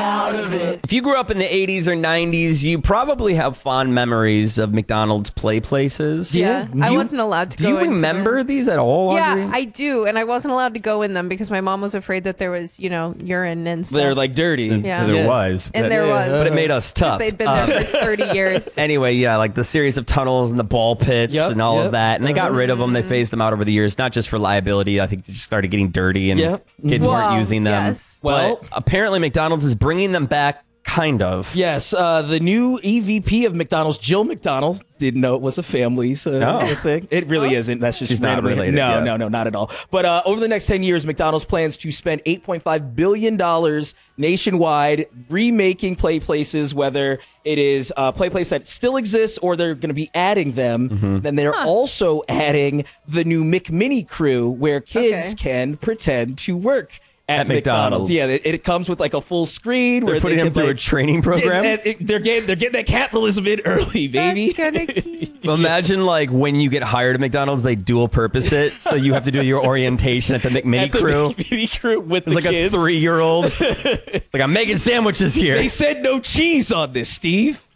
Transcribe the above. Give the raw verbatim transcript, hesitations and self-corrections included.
out of it. If you grew up in the eighties or nineties, you probably have fond memories of McDonald's play places. Yeah, Do I you- wasn't allowed to Do go you into remember them. these at all, Yeah, Audrey? I do, and I wasn't allowed to go in them because my mom was afraid that there was, you know, urine and stuff. They're like dirty. Yeah. There Yeah. was. and but- there was. But it made us tough. They'd been there for thirty years. Anyway, yeah, like the series of tunnels and the ball pits Yep, and all yep. of that. And they got rid of them. They Mm-hmm. phased them out over the years, not just for liability. I think they just started getting dirty and Yep. kids weren't Well, using them. yes. Well- But apparently McDonald's is bringing them back, kind of. Yes, uh, the new E V P of McDonald's, Jill McDonald, didn't know it was a family's uh, Oh. thing. It really isn't. That's just She's not randomly- related, No, yeah. no, no, not at all. But uh, over the next ten years, McDonald's plans to spend eight point five billion dollars nationwide remaking play places, whether it is uh, play place that still exists or they're going to be adding them. Mm-hmm. Then they're also adding the new McMini crew where kids Okay. can pretend to work. At, At McDonald's. Yeah, it, it comes with like a full screen. They're where putting they them can, through a like, training program. and- and it- they're getting they're getting that capitalism in early, baby. That's kind of cute. Well, imagine like when you get hired at McDonald's, they dual purpose it. So you have to do your orientation at the McMini At the crew. McMini crew with There's the like kids. a three year old. Like, I'm making sandwiches here. They said no cheese on this, Steve.